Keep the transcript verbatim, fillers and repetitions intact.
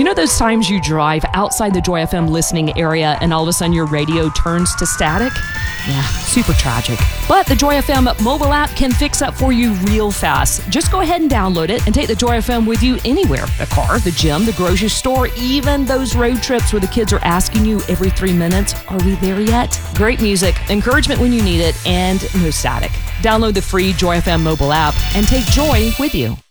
You know those times you drive outside the Joy F M listening area and all of a sudden your radio turns to static? Yeah, super tragic. But the Joy F M mobile app can fix that for you real fast. Just go ahead and download it and take the Joy F M with you anywhere. The car, the gym, the grocery store, even those road trips where the kids are asking you every three minutes, are we there yet? Great music, encouragement when you need it, and no static. Download the free Joy F M mobile app and take joy with you.